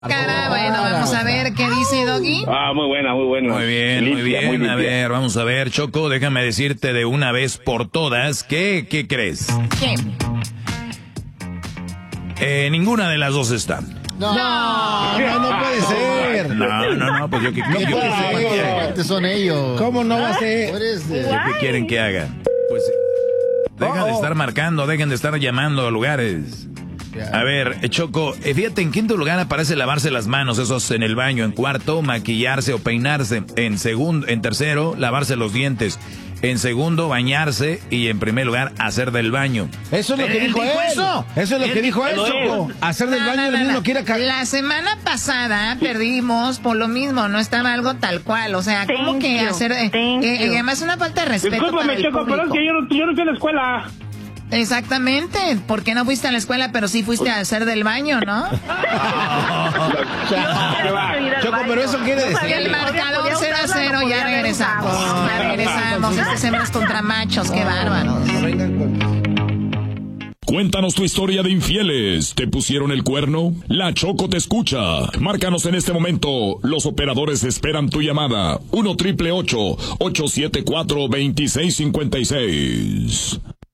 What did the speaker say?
Cara, bueno, vamos a ver qué dice Doggy. Muy buena, muy buena. Muy bien, muy bien. A ver, vamos a ver, Choco, déjame decirte de una vez por todas, ¿qué crees? ¿Qué? Ninguna de las dos está. No puede ser. No, pues yo qué Son ellos. ¿Cómo no va a ser? ¿Qué quieren que haga? Pues dejen de estar marcando, dejen de estar llamando a lugares. A ver, Choco, fíjate, en quinto lugar aparece lavarse las manos, eso es en el baño. En cuarto, maquillarse o peinarse. En tercero, lavarse los dientes. En segundo, bañarse. Y en primer lugar, hacer del baño. Eso es lo que dijo él. Eso es lo que dijo él, Choco. Hacer del baño, el mismo quiere cagar. La semana pasada perdimos por lo mismo, no estaba algo tal cual. O sea, ¿cómo que hacer? Además, una falta de respeto. Discúlpame, Choco, pero es que yo no fui a la escuela. Exactamente. ¿Por qué no fuiste a la escuela, pero sí fuiste a hacer del baño, no? Choco, pero eso quiere decir. El marcador 0-0, ya regresamos. Estas hembras contra machos, qué bárbaros. Cuéntanos tu historia de infieles. ¿Te pusieron el cuerno? La Choco te escucha. Márcanos en este momento. Los operadores esperan tu llamada. 1-888-874-2656.